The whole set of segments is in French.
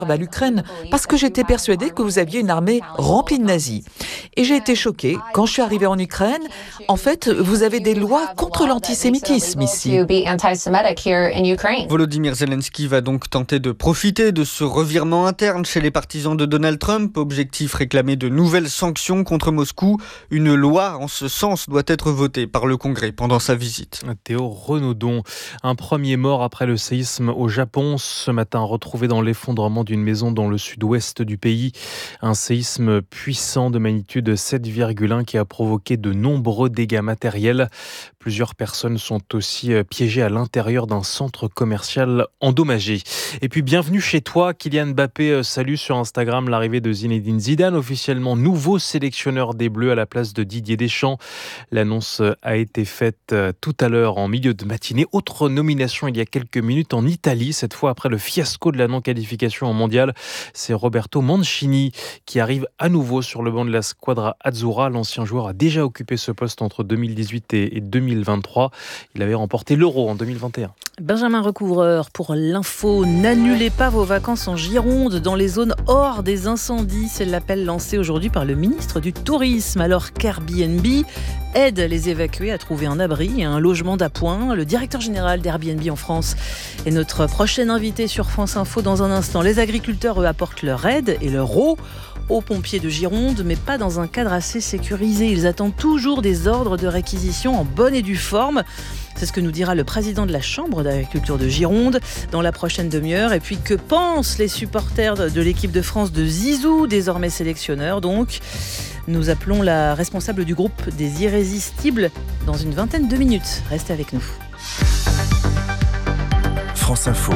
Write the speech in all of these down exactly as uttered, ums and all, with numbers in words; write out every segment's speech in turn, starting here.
à l'Ukraine parce que j'étais persuadée que vous aviez une armée remplie de nazis. Et j'ai été choquée quand je suis arrivée en Ukraine. En fait, vous avez des lois contre l'antisémitisme ici. Volodymyr Zelensky va donc tenter de profiter de ce revirement interne chez les partisans de Donald Trump. Objectif réclamer de nouvelles sanctions contre Moscou. Une loi en ce sens doit être votée par le Congrès pendant sa visite. Théo Renaudon, un premier mort après le séisme au Japon. Ce matin, retrouvé dans l'effondrement d'une maison dans le sud-ouest du pays. Un séisme puissant de magnitude sept virgule un qui a provoqué de nombreux dégâts matériels. Plusieurs personnes sont aussi piégées à l'intérieur d'un centre commercial endommagé. Et puis bienvenue chez toi, Kylian Mbappé salue sur Instagram l'arrivée de Zinedine Zidane, officiellement nouveau sélectionneur des Bleus à la place de Didier Deschamps. L'annonce a été faite tout à l'heure en milieu de matinée. Autre nomination il y a quelques minutes en Italie, cette fois après le fiasco de la non-qualification en mondial. C'est Roberto Mancini qui arrive à nouveau sur le banc de la Squadra Azzurra. L'ancien joueur a déjà occupé ce poste entre deux mille dix-huit et deux mille vingt-trois. Il avait remporté l'Euro en deux mille vingt et un. Benjamin Recouvreur pour l'info. N'annulez pas vos vacances en Gironde dans les zones hors des incendies. C'est l'appel lancé aujourd'hui par le ministre du Tourisme. Alors qu'Airbnb aide les évacués à trouver un abri et un logement d'appoint. Le directeur général d'Airbnb en France est notre prochain invité sur France Info dans un instant. Les agriculteurs, eux, apportent leur aide et leur eau aux pompiers de Gironde, mais pas dans un cadre assez sécurisé. Ils attendent toujours des ordres de réquisition en bonne et due forme. C'est ce que nous dira le président de la Chambre d'agriculture de Gironde dans la prochaine demi-heure. Et puis, que pensent les supporters de l'équipe de France de Zizou, désormais sélectionneur donc? Nous appelons la responsable du groupe des Irrésistibles dans une vingtaine de minutes. Restez avec nous. France Info,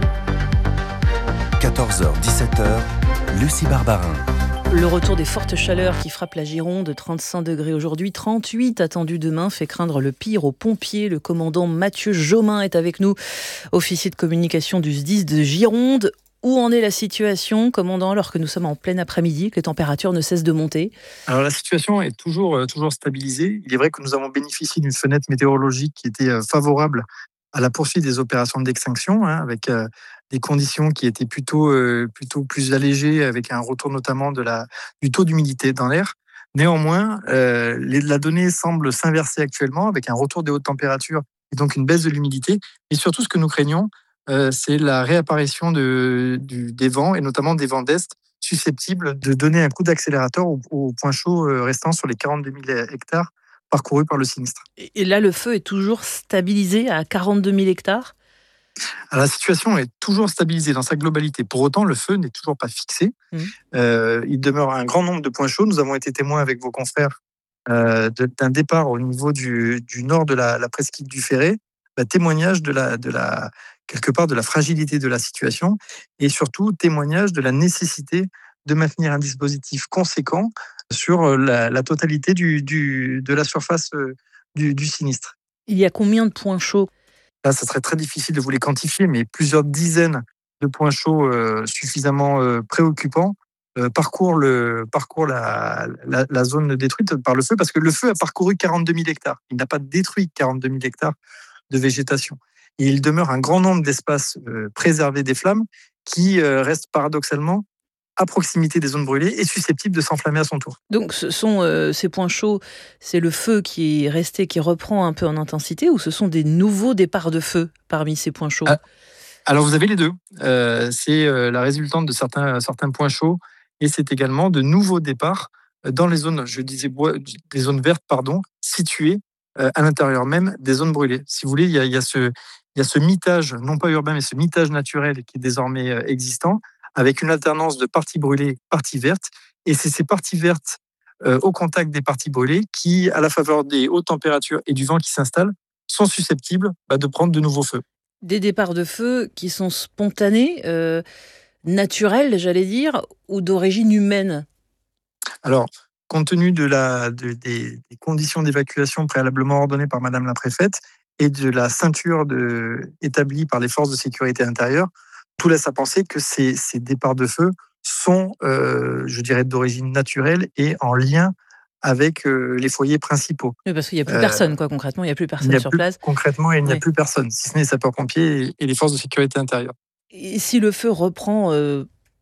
quatorze heures dix-sept heures, Lucie Barbarin. Le retour des fortes chaleurs qui frappent la Gironde, trente-cinq degrés aujourd'hui, trente-huit attendus demain, fait craindre le pire aux pompiers. Le commandant Mathieu Jomain est avec nous, officier de communication du S D I S de Gironde. Où en est la situation, commandant, alors que nous sommes en plein après-midi, que les températures ne cessent de monter? Alors la situation est toujours, toujours stabilisée. Il est vrai que nous avons bénéficié d'une fenêtre météorologique qui était favorable à la poursuite des opérations d'extinction, hein, avec euh, des conditions qui étaient plutôt, euh, plutôt plus allégées, avec un retour notamment de la, du taux d'humidité dans l'air. Néanmoins, euh, les, la donnée semble s'inverser actuellement, avec un retour des hautes températures et donc une baisse de l'humidité. Et surtout, ce que nous craignons, euh, c'est la réapparition de, du, des vents, et notamment des vents d'Est, susceptibles de donner un coup d'accélérateur au, au point chaud restant sur les quarante-deux mille hectares parcouru par le sinistre. Et là, le feu est toujours stabilisé à quarante-deux mille hectares? Alors, la situation est toujours stabilisée dans sa globalité. Pour autant, le feu n'est toujours pas fixé. Mmh. Euh, il demeure un grand nombre de points chauds. Nous avons été témoins avec vos confrères euh, de, d'un départ au niveau du, du nord de la, la presqu'île du Ferré, bah, témoignage de la, de la, quelque part de la fragilité de la situation et surtout témoignage de la nécessité de maintenir un dispositif conséquent sur la, la totalité du, du, de la surface du, du sinistre. Il y a combien de points chauds? Là, ça serait très difficile de vous les quantifier, mais plusieurs dizaines de points chauds euh, suffisamment euh, préoccupants euh, parcourent, le, parcourent la, la, la zone détruite par le feu, parce que le feu a parcouru quarante-deux mille hectares. Il n'a pas détruit quarante-deux mille hectares de végétation. Et il demeure un grand nombre d'espaces euh, préservés des flammes qui euh, restent paradoxalement à proximité des zones brûlées et susceptibles de s'enflammer à son tour. Donc ce sont euh, ces points chauds, c'est le feu qui est resté, qui reprend un peu en intensité, ou ce sont des nouveaux départs de feu parmi ces points chauds? ah, Alors vous avez les deux. Euh, c'est euh, la résultante de certains, certains points chauds et c'est également de nouveaux départs dans les zones, je disais des zones vertes, pardon, situées euh, à l'intérieur même des zones brûlées. Si vous voulez, il y a, il y a ce, il y a ce mitage, non pas urbain, mais ce mitage naturel qui est désormais euh, existant, avec une alternance de parties brûlées, parties vertes. Et c'est ces parties vertes euh, au contact des parties brûlées qui, à la faveur des hautes températures et du vent qui s'installe, sont susceptibles bah, de prendre de nouveaux feux. Des départs de feu qui sont spontanés, euh, naturels, j'allais dire, ou d'origine humaine? Alors, compte tenu de la, de, des, des conditions d'évacuation préalablement ordonnées par Madame la Préfète et de la ceinture de, établie par les forces de sécurité intérieure, tout laisse à penser que ces, ces départs de feu sont, euh, je dirais, d'origine naturelle et en lien avec euh, les foyers principaux. Oui, parce qu'il n'y a plus euh, personne, quoi, concrètement, il n'y a plus personne a sur plus, place. Concrètement, il n'y a oui. plus personne, si ce n'est les sapeurs-pompiers et, et les forces de sécurité intérieure. Et si le feu reprend euh,